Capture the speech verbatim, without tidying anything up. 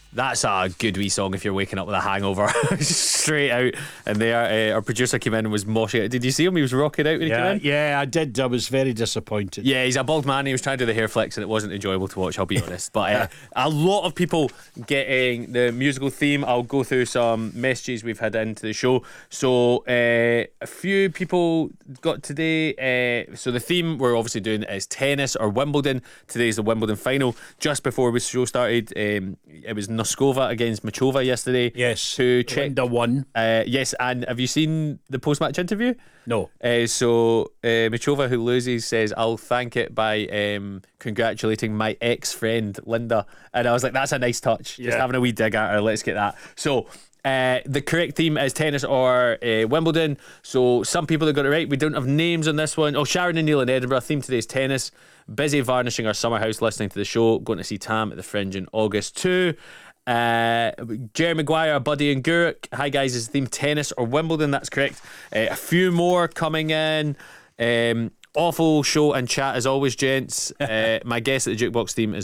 That's a good wee song if you're waking up with a hangover. Straight out. And there, uh, our producer came in and was moshing it. Did you see him? He was rocking out when yeah, he came in. Yeah, I did. I was very disappointed. Yeah, he's a bald man. He was trying to do the hair flicks and it wasn't enjoyable to watch, I'll be honest. But uh, a lot of people getting the musical theme. I'll go through some messages we've had into the show. So uh, a few people got today. Uh, so the theme we're obviously doing is tennis or Wimbledon. Today's the Wimbledon final. Just before the show started, um, it was Noskova against Machova yesterday. Yes, to check Linda won. Uh, yes, and have you seen the post-match interview? No. Uh, so uh, Machova, who loses, says, "I'll thank it by um, congratulating my ex-friend Linda," and I was like, "That's a nice touch." Yeah. Just having a wee dig at her. Let's get that. So. Uh, the correct theme is tennis or uh, Wimbledon. So some people have got it right. We don't have names on this one. Oh, Sharon and Neil in Edinburgh. Theme today is tennis. Busy varnishing our summer house, listening to the show. Going to see Tam at the Fringe in August too. Uh, Jerry Maguire, Buddy and Guruk. Hi guys, is the theme tennis or Wimbledon? That's correct. Uh, a few more coming in. Um, awful show and chat as always, gents. Uh, my guess at the jukebox theme is